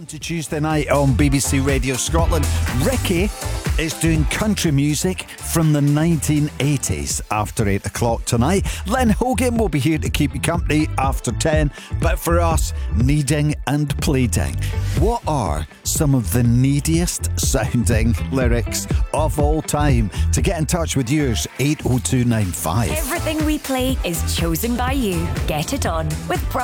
to Tuesday night on BBC Radio Scotland. Ricky is doing country music from the 1980s after 8 o'clock tonight. Len Hogan will be here to keep you company after 10. But for us, needing and pleading. What are some of the neediest sounding lyrics of all time? To get in touch with yours, 80295. Everything we play is chosen by you. Get it on with